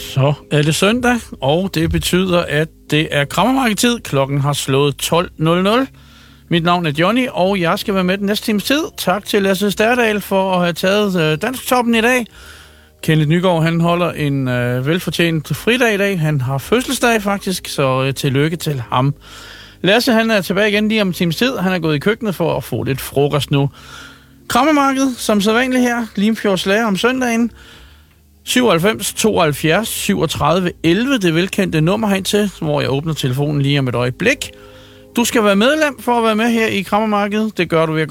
Så er det søndag, og det betyder, at det er krammermarkedtid. Klokken har slået 12.00. Mit navn er Johnny, og jeg skal være med den næste times tid. Tak til Lasse Sterdal for at have taget Dansktoppen i dag. Kenneth Nygaard, han holder en velfortjent fridag i dag. Han har fødselsdag faktisk, så tillykke til ham. Lasse, han er tilbage igen lige om en times tid. Han er gået i køkkenet for at få lidt frokost nu. Krammermarkedet, som sædvanligt her. Limfjords Lager om søndagen. 97 72 37 11, det velkendte nummer herind til, hvor jeg åbner telefonen lige om et øjeblik. Du skal være medlem for at være med her i Krammermarkedet. Det gør du ved at